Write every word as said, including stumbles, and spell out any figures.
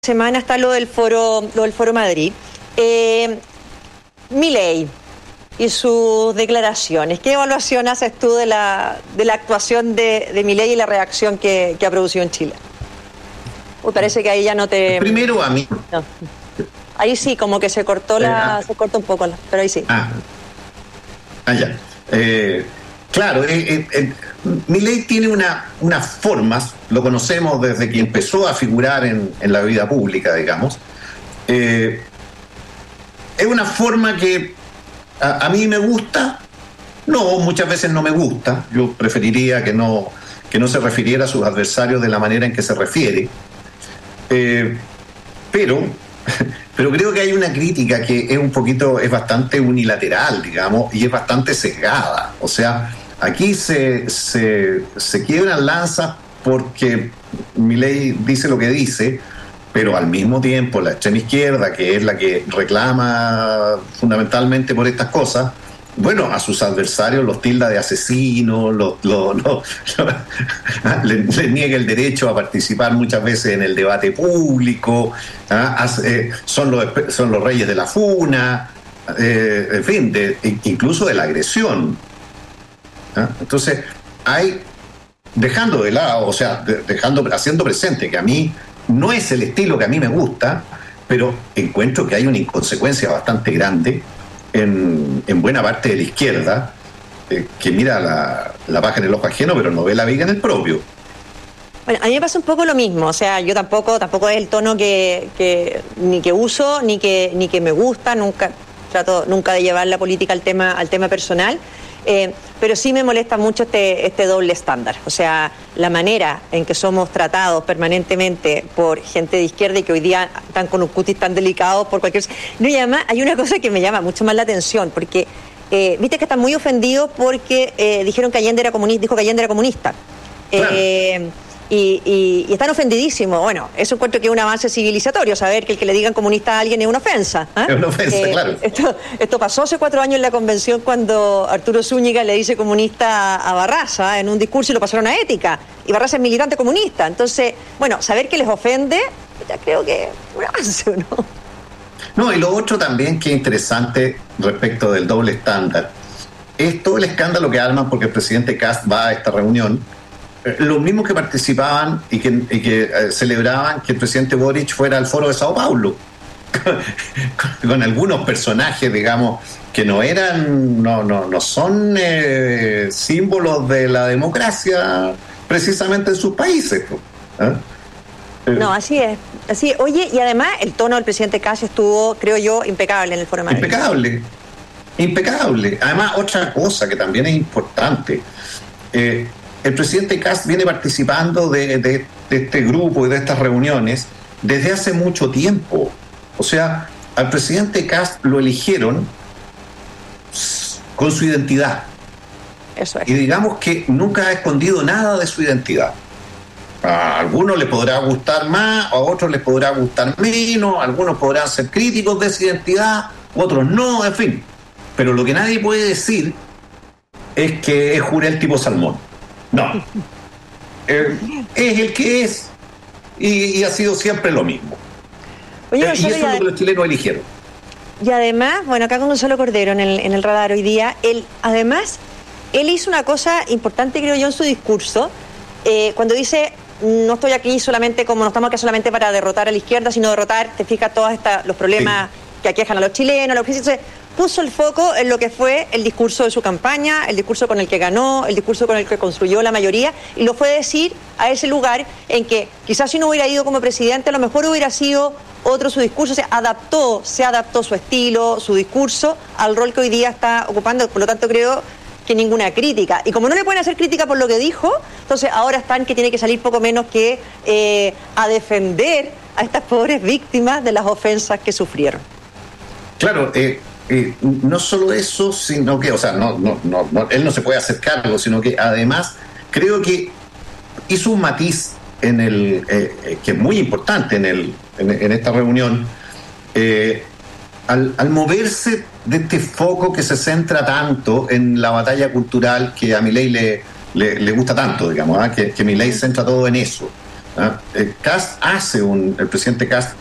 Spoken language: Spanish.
semana está lo del foro, lo del Foro Madrid. Eh, Milei y sus declaraciones. ¿Qué evaluación haces tú de la, de la actuación de, de Milei y la reacción que, que ha producido en Chile? Uy, parece que ahí ya no te... Primero a mí. No. Ahí sí, como que se cortó la, eh, se cortó un poco, pero ahí sí. Ah, ah ya. Eh, claro, eh, eh, eh, Milei tiene una, unas formas, lo conocemos desde que empezó a figurar en, en la vida pública, digamos. Eh, es una forma que a, a mí me gusta, no, muchas veces no me gusta. Yo preferiría que no, que no se refiriera a sus adversarios de la manera en que se refiere. Eh, pero, pero creo que hay una crítica que es un poquito, es bastante unilateral, digamos, y es bastante sesgada. O sea, aquí se, se, se quiebran lanzas porque Milei dice lo que dice, pero al mismo tiempo la extrema izquierda, que es la que reclama fundamentalmente por estas cosas, bueno, a sus adversarios los tilda de asesinos, los, los, los, los, les, les niega el derecho a participar muchas veces en el debate público, ¿eh? son, los, son los reyes de la funa, eh, en fin, de, incluso de la agresión. ¿eh? Entonces, hay, dejando de lado, o sea, dejando, haciendo presente que a mí no es el estilo que a mí me gusta, pero encuentro que hay una inconsecuencia bastante grande En, en buena parte de la izquierda, eh, que mira la, la paja en el ojo ajeno, pero no ve la viga en el propio. Bueno, a mí me pasa un poco lo mismo, o sea, yo tampoco tampoco es el tono que, que ni que uso, ni que ni que me gusta, nunca trato nunca de llevar la política al tema al tema personal, eh, pero sí me molesta mucho este este doble estándar, o sea, la manera en que somos tratados permanentemente por gente de izquierda y que hoy día están con un cutis tan delicado por cualquier... No, y además hay una cosa que me llama mucho más la atención, porque eh, viste que están muy ofendidos porque eh, dijeron que Allende era comunista, dijo que Allende era comunista. Claro. Eh, Y, y, y están ofendidísimos. Bueno, eso encuentro que es un avance civilizatorio, saber que el que le digan comunista a alguien es una ofensa. ¿eh? Es una ofensa, eh, claro. Esto, esto pasó hace cuatro años en la convención cuando Arturo Zúñiga le dice comunista a Barraza en un discurso y lo pasaron a ética. Y Barraza es militante comunista. Entonces, bueno, saber que les ofende, ya creo que es un avance, ¿no? No, y lo otro también que es interesante respecto del doble estándar es todo el escándalo que arman porque el presidente Kast va a esta reunión. Los mismos que participaban y que, y que eh, celebraban que el presidente Boric fuera al foro de Sao Paulo con, con algunos personajes, digamos, que no eran, no, no, no son eh, símbolos de la democracia precisamente en sus países. ¿eh? No, así es, así es. Oye, y además el tono del presidente Kast estuvo, creo yo, impecable en el Foro Madrid. Impecable, impecable. Además, otra cosa que también es importante, eh, el presidente Kast viene participando de, de, de este grupo y de estas reuniones desde hace mucho tiempo. O sea, al presidente Kast lo eligieron con su identidad. Eso es. Y digamos que nunca ha escondido nada de su identidad. A algunos les podrá gustar más, a otros les podrá gustar menos, algunos podrán ser críticos de esa identidad, otros no, en fin. Pero lo que nadie puede decir es que es Jurel tipo Salmón. No, eh, es el que es y, y ha sido siempre lo mismo. Oye, eh, y eso es lo que los chilenos eligieron. Y además, bueno, acá con Gonzalo Cordero en el, en el radar hoy día, él además, él hizo una cosa importante, creo yo, en su discurso, eh, cuando dice, no estoy aquí solamente como, no estamos aquí solamente para derrotar a la izquierda, sino derrotar, te fijas, todos esta, los problemas sí. que aquejan a los chilenos, los entonces puso el foco en lo que fue el discurso de su campaña, el discurso con el que ganó, el discurso con el que construyó la mayoría, y lo fue decir a ese lugar en que quizás si no hubiera ido como presidente, a lo mejor hubiera sido otro su discurso, se adaptó, se adaptó su estilo, su discurso al rol que hoy día está ocupando, por lo tanto creo que ninguna crítica. Y como no le pueden hacer crítica por lo que dijo, entonces ahora están que tiene que salir poco menos que eh, a defender a estas pobres víctimas de las ofensas que sufrieron. Claro, eh... Eh, no solo eso, sino que, o sea, no, no, no, no, él no se puede hacer cargo, sino que además creo que hizo un matiz en el eh, que es muy importante en el en, en esta reunión, eh, al, al moverse de este foco que se centra tanto en la batalla cultural que a Milei le, le, le gusta tanto, digamos, ¿eh? que, que Milei centra todo en eso. ¿ah? Eh, Kast hace un, el presidente Kast